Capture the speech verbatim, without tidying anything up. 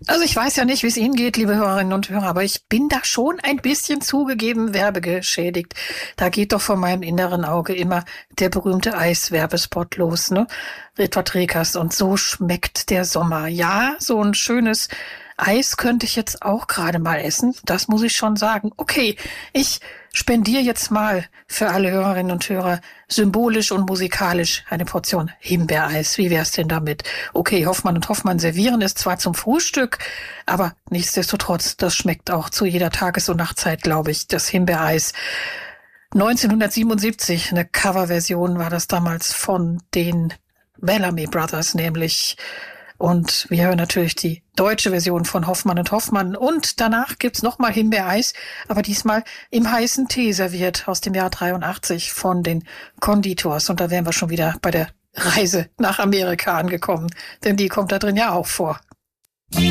Also ich weiß ja nicht, wie es Ihnen geht, liebe Hörerinnen und Hörer, aber ich bin da schon ein bisschen zugegeben werbegeschädigt. Da geht doch vor meinem inneren Auge immer der berühmte Eiswerbespot los, ne? Edward Rekers, und so schmeckt der Sommer. Ja, so ein schönes Eis könnte ich jetzt auch gerade mal essen. Das muss ich schon sagen. Okay, ich spendiere jetzt mal für alle Hörerinnen und Hörer symbolisch und musikalisch eine Portion Himbeereis. Wie wär's denn damit? Okay, Hoffmann und Hoffmann servieren es zwar zum Frühstück, aber nichtsdestotrotz, das schmeckt auch zu jeder Tages- und Nachtzeit, glaube ich, das Himbeereis. neunzehnhundertsiebenundsiebzig, eine Coverversion war das damals von den Bellamy Brothers nämlich. Und wir hören natürlich die deutsche Version von Hoffmann und Hoffmann. Und danach gibt's nochmal Himbeereis, aber diesmal im heißen Tee serviert aus dem Jahr dreiundachtzig von den Konditors. Und da wären wir schon wieder bei der Reise nach Amerika angekommen, denn die kommt da drin ja auch vor.